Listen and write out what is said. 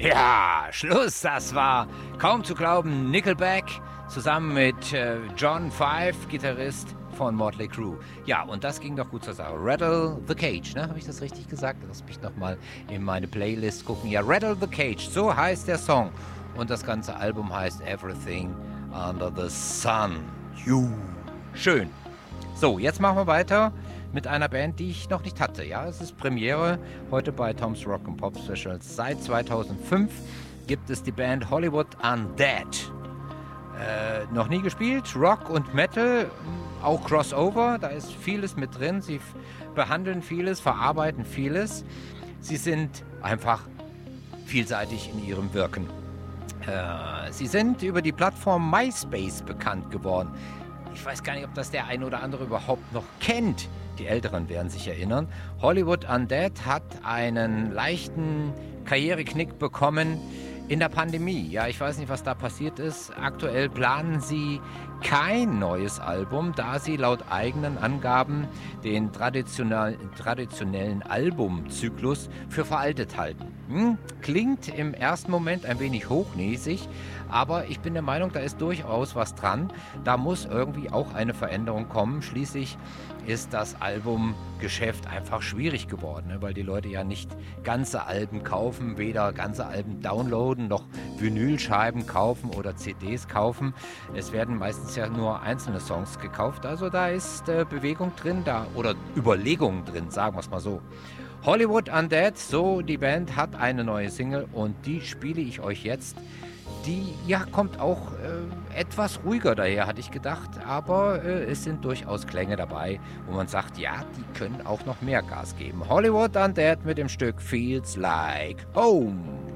Ja, Schluss, das war kaum zu glauben Nickelback zusammen mit John Five, Gitarrist von Motley Crue. Ja, und das ging doch gut zur Sache. Rattle the Cage, ne? Habe ich das richtig gesagt? Lass mich nochmal in meine Playlist gucken. Ja, Rattle the Cage, so heißt der Song. Und das ganze Album heißt Everything Under the Sun. Schön. So, jetzt machen wir weiter mit einer Band, die ich noch nicht hatte. Ja, es ist Premiere heute bei Tom's Rock and Pop Specials. Seit 2005 gibt es die Band Hollywood Undead. Noch nie gespielt, Rock und Metal, auch Crossover, da ist vieles mit drin. Sie behandeln vieles, verarbeiten vieles. Sie sind einfach vielseitig in ihrem Wirken. Sie sind über die Plattform MySpace bekannt geworden. Ich weiß gar nicht, ob das der ein oder andere überhaupt noch kennt. Die Älteren werden sich erinnern. Hollywood Undead hat einen leichten Karriereknick bekommen in der Pandemie. Ja, ich weiß nicht, was da passiert ist. Aktuell planen sie kein neues Album, da sie laut eigenen Angaben den traditionellen Albumzyklus für veraltet halten. Klingt im ersten Moment ein wenig hochnäsig, aber ich bin der Meinung, da ist durchaus was dran. Da muss irgendwie auch eine Veränderung kommen. Schließlich ist das Albumgeschäft einfach schwierig geworden, ne? Weil die Leute ja nicht ganze Alben kaufen, weder ganze Alben downloaden, noch Vinylscheiben kaufen oder CDs kaufen. Es werden meistens ja nur einzelne Songs gekauft, also da ist Bewegung drin, oder Überlegung drin, sagen wir es mal so. Hollywood Undead, so die Band, hat eine neue Single und die spiele ich euch jetzt. Die kommt auch etwas ruhiger daher, hatte ich gedacht, aber es sind durchaus Klänge dabei, wo man sagt, ja, die können auch noch mehr Gas geben. Hollywood Undead mit dem Stück Feels Like Home.